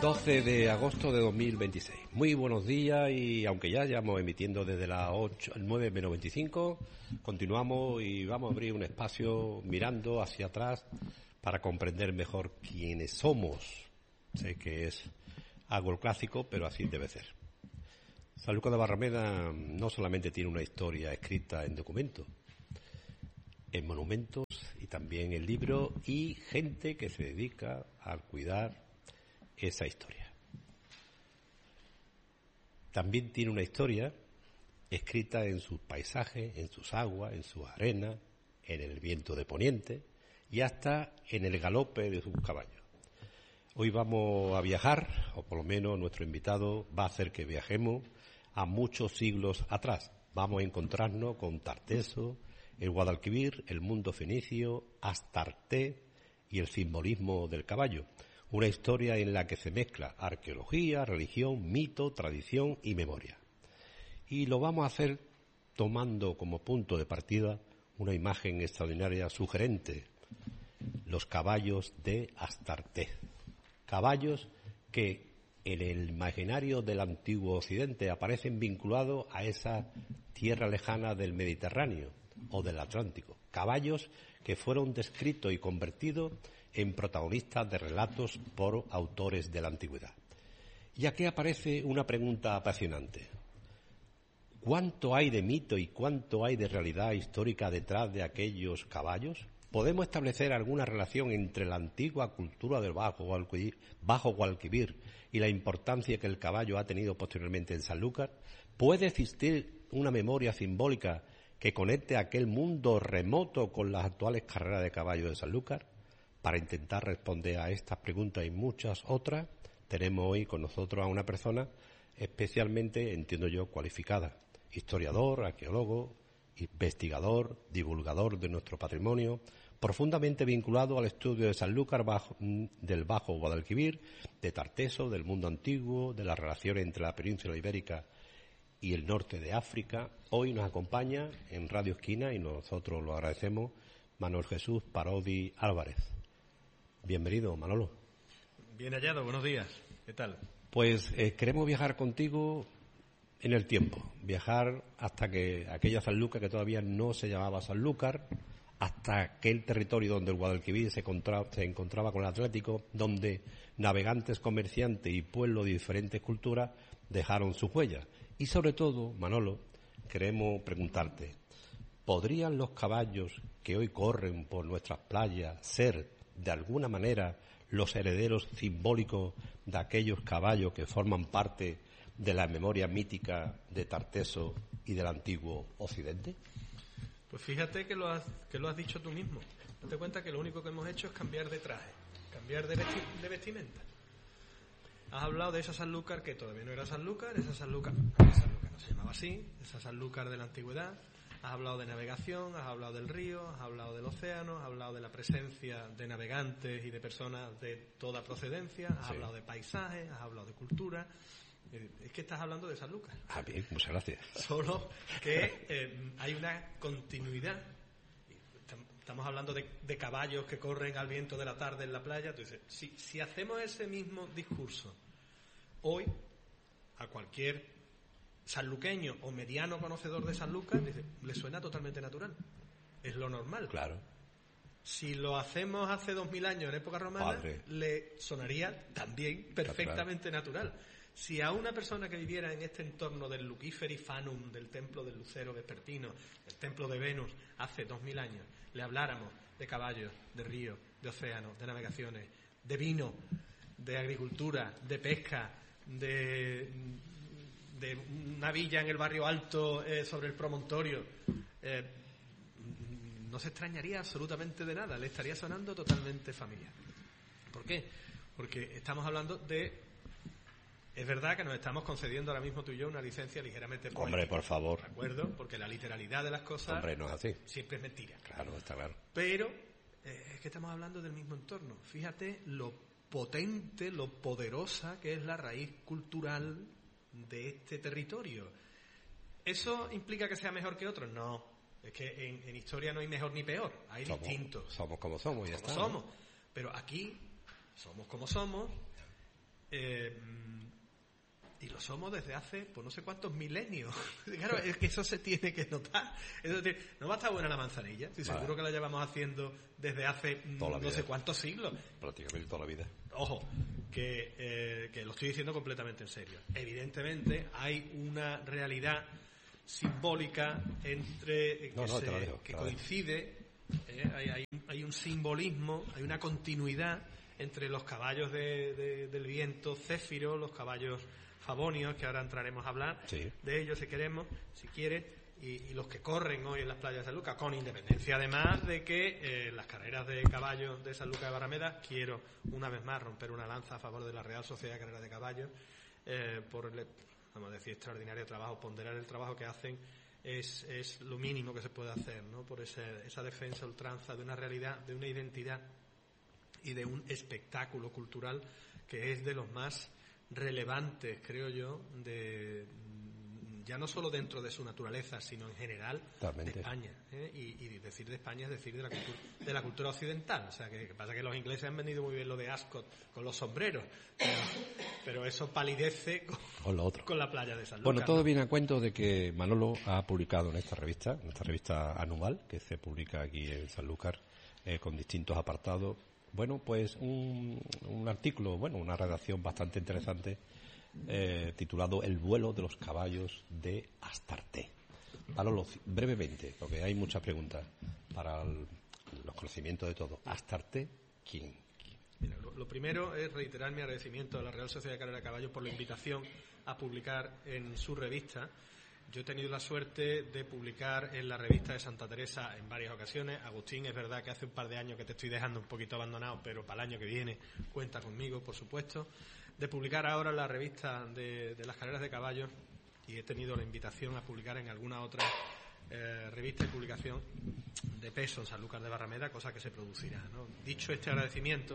12 de agosto de 2026. Muy buenos días y aunque ya llevamos emitiendo desde las 9:25, continuamos y vamos a abrir un espacio mirando hacia atrás para comprender mejor quiénes somos. Sé que es algo clásico, pero así debe ser. Sanlúcar de Barrameda no solamente tiene una historia escrita en documentos, en monumentos y también en libros y gente que se dedica a cuidar esa historia. También tiene una historia escrita en sus paisajes, en sus aguas, en sus arenas, en el viento de poniente y hasta en el galope de sus caballos. Hoy vamos a viajar, o por lo menos nuestro invitado va a hacer que viajemos a muchos siglos atrás. Vamos a encontrarnos con Tarteso, el Guadalquivir, el mundo fenicio, Astarte y el simbolismo del caballo. Una historia en la que se mezcla arqueología, religión, mito, tradición y memoria. Y lo vamos a hacer tomando como punto de partida una imagen extraordinaria sugerente: los caballos de Astarte. Caballos que en el imaginario del antiguo Occidente aparecen vinculados a esa tierra lejana del Mediterráneo o del Atlántico. Caballos que fueron descritos y convertidos en protagonistas de relatos por autores de la antigüedad. Y aquí aparece una pregunta apasionante. ¿Cuánto hay de mito y cuánto hay de realidad histórica detrás de aquellos caballos? ¿Podemos establecer alguna relación entre la antigua cultura del Bajo Guadalquivir y la importancia que el caballo ha tenido posteriormente en Sanlúcar? ¿Puede existir una memoria simbólica que conecte aquel mundo remoto con las actuales carreras de caballo de Sanlúcar? Para intentar responder a estas preguntas y muchas otras, tenemos hoy con nosotros a una persona especialmente, entiendo yo, cualificada. Historiador, arqueólogo, investigador, divulgador de nuestro patrimonio, profundamente vinculado al estudio de Sanlúcar, del Bajo Guadalquivir, de Tarteso, del mundo antiguo, de las relaciones entre la península ibérica y el norte de África. Hoy nos acompaña en Radio Esquina, y nosotros lo agradecemos, Manuel Jesús Parodi Álvarez. Bienvenido, Manolo. Bien hallado, buenos días. ¿Qué tal? Pues queremos viajar contigo en el tiempo, viajar hasta que aquella Sanlúcar que todavía no se llamaba Sanlúcar, hasta aquel territorio donde el Guadalquivir se encontraba con el Atlántico, donde navegantes, comerciantes y pueblos de diferentes culturas dejaron sus huellas. Y sobre todo, Manolo, queremos preguntarte, ¿podrían los caballos que hoy corren por nuestras playas ser de alguna manera los herederos simbólicos de aquellos caballos que forman parte de la memoria mítica de Tarteso y del antiguo Occidente? Pues fíjate que lo has dicho tú mismo. Date cuenta que lo único que hemos hecho es cambiar de traje, cambiar de vestimenta. Has hablado de esa Sanlúcar que todavía no era Sanlúcar, esa Sanlúcar no se llamaba así, esa Sanlúcar de la antigüedad. Has hablado de navegación, has hablado del río, has hablado del océano, has hablado de la presencia de navegantes y de personas de toda procedencia, has hablado de paisajes, has hablado de cultura. Es que estás hablando de Sanlúcar. Ah, bien, muchas gracias. Solo que hay una continuidad. Estamos hablando de caballos que corren al viento de la tarde en la playa. Tú dices, si hacemos ese mismo discurso hoy a cualquier sanluqueño o mediano conocedor de Sanlúcar, le suena totalmente natural. Es lo normal. Claro. Si lo hacemos hace 2000 años en época romana, le sonaría también perfectamente natural. Si a una persona que viviera en este entorno del Luciferi Fanum, del templo del Lucero Vespertino, del templo de Venus, hace 2000 años, le habláramos de caballos, de ríos, de océanos, de navegaciones, de vino, de agricultura, de pesca, de una villa en el barrio alto sobre el promontorio, no se extrañaría absolutamente de nada, le estaría sonando totalmente familiar. ¿Por qué? Porque estamos hablando de... Es verdad que nos estamos concediendo ahora mismo tú y yo una licencia ligeramente política. Hombre, por favor. ¿De acuerdo? Porque la literalidad de las cosas... Hombre, no es así. Siempre es mentira. Claro, está claro. Pero es que estamos hablando del mismo entorno. Fíjate lo potente, lo poderosa que es la raíz cultural de este territorio. ¿Eso implica que sea mejor que otros? No. Es que en historia no hay mejor ni peor. Hay distintos. Somos como somos, ya está. Somos. Pero aquí somos como somos. y lo somos desde hace, pues no sé cuántos milenios. Claro, es que eso se tiene que notar. No va a estar buena la manzanilla, si seguro que la llevamos haciendo desde hace no sé cuántos siglos. Prácticamente toda la vida. Ojo, que lo estoy diciendo completamente en serio. Evidentemente hay una realidad simbólica entre que coincide, hay un simbolismo, hay una continuidad entre los caballos del viento céfiro, los caballos favonios, que ahora entraremos a hablar de ellos si queremos, si quieres, y los que corren hoy en las playas de San Lucas, con independencia además de que las carreras de caballos de San Lucas de Barrameda, quiero una vez más romper una lanza a favor de la Real Sociedad de Carreras de Caballos, por el, vamos a decir, extraordinario trabajo. Ponderar el trabajo que hacen es lo mínimo que se puede hacer, ¿no? Por esa defensa ultranza de una realidad, de una identidad y de un espectáculo cultural que es de los más relevantes, creo yo, ya no solo dentro de su naturaleza, sino en general de España, y decir de España es decir de la cultura occidental. O sea, que pasa que los ingleses han vendido muy bien lo de Ascot con los sombreros, pero eso palidece con la playa de San Lucas. Bueno, todo viene a cuento de que Manolo ha publicado en esta revista anual que se publica aquí en Sanlúcar, con distintos apartados. Bueno, pues un artículo, una redacción bastante interesante, titulado El vuelo de los caballos de Astarte. Manolo, brevemente, porque hay muchas preguntas para los conocimientos de todo. Astarte, ¿quién? Mira, lo primero es reiterar mi agradecimiento a la Real Sociedad de Carrera de Caballos por la invitación a publicar en su revista. Yo he tenido la suerte de publicar en la revista de Santa Teresa en varias ocasiones. Agustín, es verdad que hace un par de años que te estoy dejando un poquito abandonado, pero para el año que viene cuenta conmigo, por supuesto. De publicar ahora en la revista de las carreras de caballos, y he tenido la invitación a publicar en alguna otra revista y publicación de peso en Sanlúcar de Barrameda, cosa que se producirá, ¿no? Dicho este agradecimiento,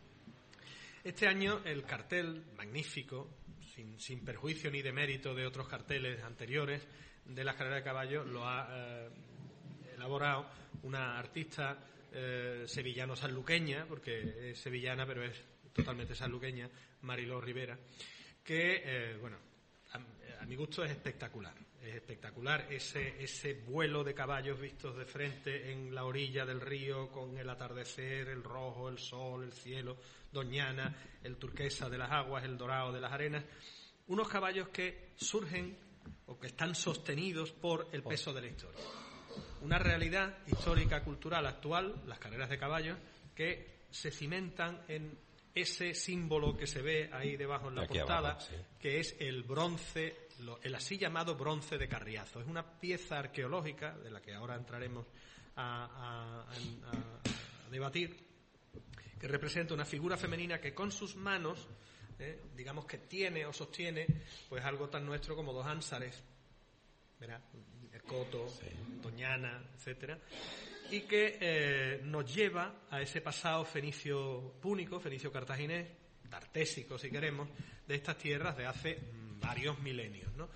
este año el cartel magnífico, sin perjuicio ni de mérito de otros carteles anteriores de las carreras de caballos, lo ha elaborado una artista sevillano-sanluqueña, porque es sevillana pero es totalmente sanluqueña, Mariló Rivera, que a mi gusto es espectacular. Es espectacular ese vuelo de caballos vistos de frente en la orilla del río, con el atardecer, el rojo, el sol, el cielo, Doñana, el turquesa de las aguas, el dorado de las arenas. Unos caballos que surgen o que están sostenidos por el peso de la historia. Una realidad histórica, cultural, actual, las carreras de caballos, que se cimentan en ese símbolo que se ve ahí debajo en la portada, abajo, sí, que es el bronce, el así llamado bronce de Carriazo. Es una pieza arqueológica, de la que ahora entraremos a debatir, que representa una figura femenina que con sus manos, digamos que tiene o sostiene, pues algo tan nuestro como dos ánsares, ¿verdad? El coto, sí, Doñana, etcétera, y que nos lleva a ese pasado fenicio púnico, fenicio cartaginés, tartésico si queremos, de estas tierras de hace varios milenios, ¿no?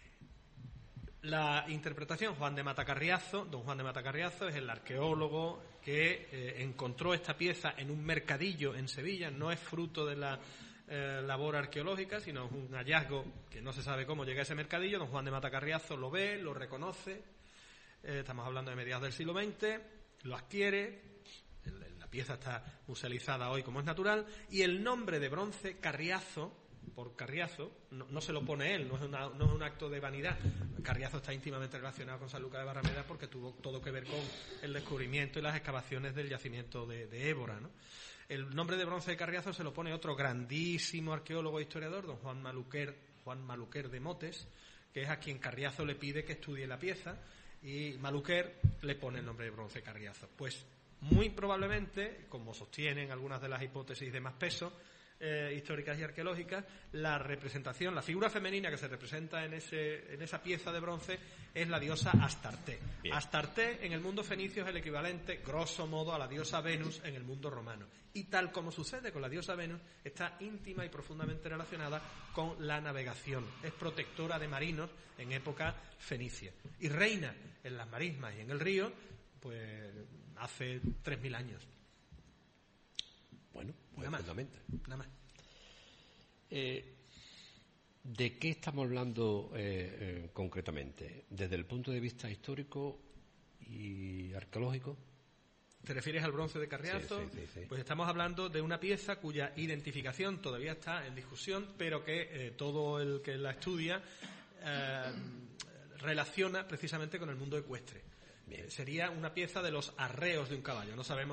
La interpretación, don Juan de Matacarriazo es el arqueólogo que encontró esta pieza en un mercadillo en Sevilla. No es fruto de la labor arqueológica, sino es un hallazgo que no se sabe cómo llega a ese mercadillo. Don Juan de Matacarriazo lo ve, lo reconoce, estamos hablando de mediados del siglo XX, lo adquiere, la pieza está musealizada hoy como es natural, y el nombre de bronce Carriazo, por Carriazo, no se lo pone él, no es un acto de vanidad. Carriazo está íntimamente relacionado con San Lucas de Barrameda porque tuvo todo que ver con el descubrimiento y las excavaciones del yacimiento de Évora, ¿no? El nombre de bronce de Carriazo se lo pone otro grandísimo arqueólogo e historiador, don Juan Maluquer de Motes, que es a quien Carriazo le pide que estudie la pieza, y Maluquer le pone el nombre de bronce Carriazo. Pues muy probablemente, como sostienen algunas de las hipótesis de más peso históricas y arqueológicas, la representación, la figura femenina que se representa en esa pieza de bronce es la diosa Astarte. Bien. Astarte en el mundo fenicio es el equivalente, grosso modo, a la diosa Venus en el mundo romano. Y tal como sucede con la diosa Venus, está íntima y profundamente relacionada con la navegación. Es protectora de marinos en época fenicia. Y reina en las marismas y en el río, pues hace 3.000 años. Bueno, pues nada más. ¿De qué estamos hablando concretamente? ¿Desde el punto de vista histórico y arqueológico? ¿Te refieres al bronce de Carriazo? Sí. Pues estamos hablando de una pieza cuya identificación todavía está en discusión, pero que todo el que la estudia relaciona precisamente con el mundo ecuestre. Sería una pieza de los arreos de un caballo. No sabemos